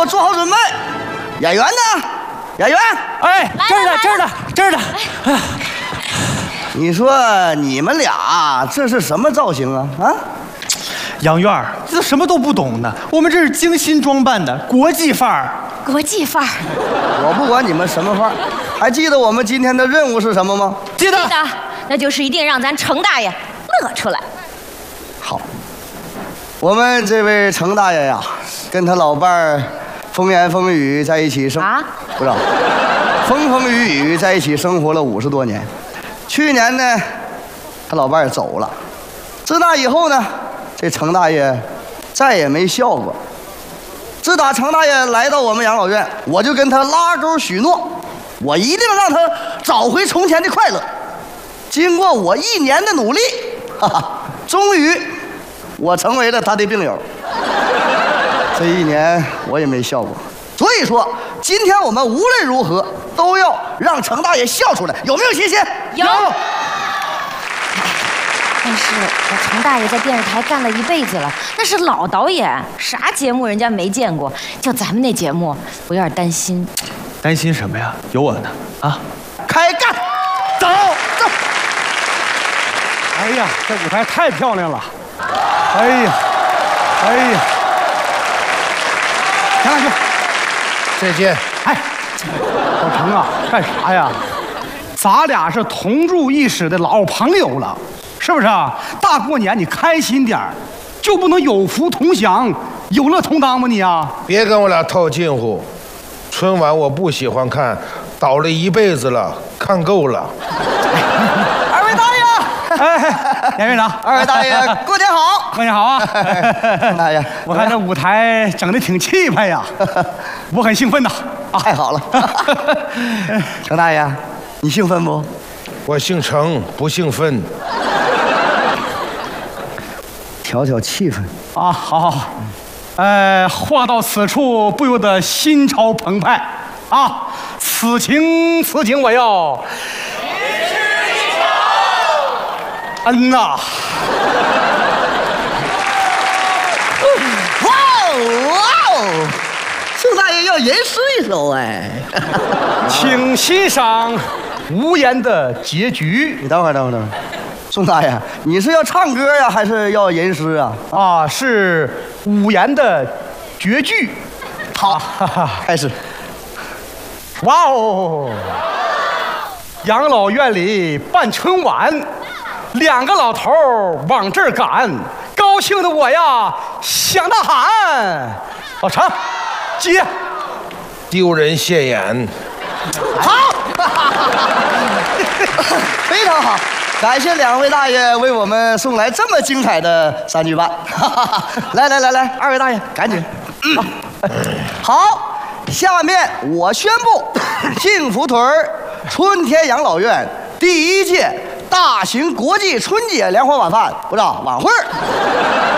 我做好准备。演员呢？演员， 哎，这儿的，这儿的，这儿的。 你说你们俩这是什么造型啊？啊？ 杨院儿，这什么都不懂呢。我们这是精心装扮的国际范儿。 国际范儿。 我不管你们什么范儿，还记得我们今天的任务是什么吗？ 记得。 那就是一定让咱程大爷乐出来。 好，我们这位程大爷呀，跟他老伴儿风言风语在一起不知道，风风雨雨在一起生活了50多年。去年呢，他老伴儿走了。自那以后呢，这程大爷再也没笑过。自打程大爷来到我们养老院，我就跟他拉钩许诺，我一定让他找回从前的快乐。经过我1年的努力，终于我成为了他的病友。这1年我也没笑过，所以说今天我们无论如何都要让程大爷笑出来，有没有信心？ 有。但是我程大爷在电视台干了一辈子了，那是老导演，啥节目人家没见过，就咱们那节目，我有点担心。 担心什么呀？有我呢啊！ 开干，走。 哎呀，这舞台太漂亮了！哎呀，行了行， 再见。 哎，老程啊，干啥呀？咱俩是同住一室的老朋友了，是不是啊？大过年你开心点儿，就不能有福同享、有乐同当吗你啊？ 别跟我俩套近乎，春晚我不喜欢看，倒了一辈子了，看够了。 二位大爷， 哎，杨院长， 二位大爷，过年好！ 过年好啊！ 大爷， 我看这舞台整得挺气派呀，我很兴奋呐！ 太好了，程大爷，你兴奋不？ 我姓程，不姓分。 调调气氛啊，好。话到此处，不由得心潮澎湃啊！此情我要呐！ 哇哦！宋大爷要吟诗一首哎， 请欣赏无言的结局。 你等会儿，宋大爷，你是要唱歌呀，还是要吟诗啊？ 啊，是无言的绝句。 好，开始。 哇哦！养老院里办春晚，2个老头往这儿赶，高兴的我呀想大喊：老程，接！ 丢人现眼。 好，非常好，感谢2位大爷为我们送来这么精彩的3句半。来，二位大爷赶紧。好，下面我宣布，幸福屯春天养老院第1届大型国际春节联欢晚会